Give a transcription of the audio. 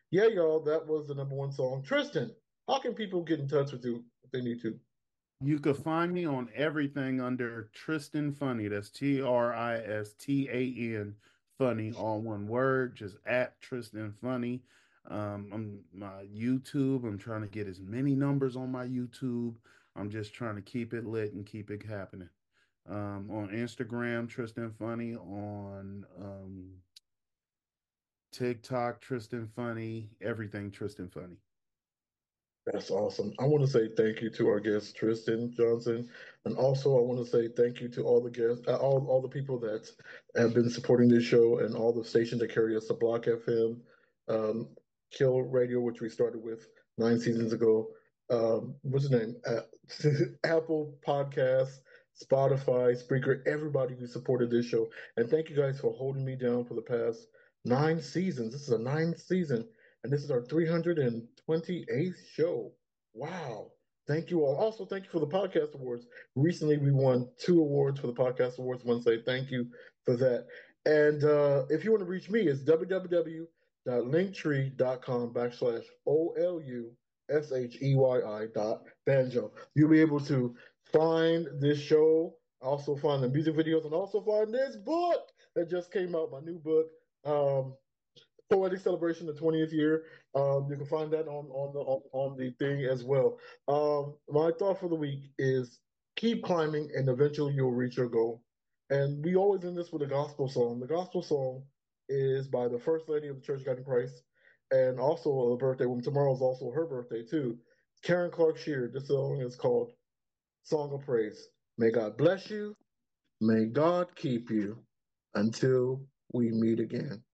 Yeah, y'all, that was the number one song. Tristan, how can people get in touch with you if they need to? You could find me on everything under Tristan Funny. That's Tristan Funny, all one word, just at Tristan Funny. I'm my YouTube. I'm trying to get as many numbers on my YouTube. I'm just trying to keep it lit and keep it happening. On Instagram, Tristan Funny. On TikTok, Tristan Funny. Everything Tristan Funny. That's awesome. I want to say thank you to our guest Tristan Johnson, and also I want to say thank you to all the guests, all the people that have been supporting this show, and all the stations that carry us: the Block FM, Kill Radio, which we started with 9 seasons ago. What's the name? Apple Podcasts, Spotify, Spreaker, everybody who supported this show, and thank you guys for holding me down for the past 9 seasons. This is a ninth season and this is our 328th show. Wow. Thank you all. Also, thank you for the podcast awards. Recently, we won two awards for the podcast awards. I want to say thank you for that. And if you want to reach me, it's www.linktree.com/OLUSHEYI.banjo. You'll be able to find this show, also find the music videos, and also find this book that just came out, my new book. Poetic Celebration, the 20th year. You can find that on the thing as well. My thought for the week is keep climbing, and eventually you'll reach your goal. And we always end this with a gospel song. The gospel song is by the First Lady of the Church of God in Christ, and also a birthday woman. Tomorrow is also her birthday too. Karen Clark Sheard. This song is called "Song of Praise." May God bless you. May God keep you until we meet again.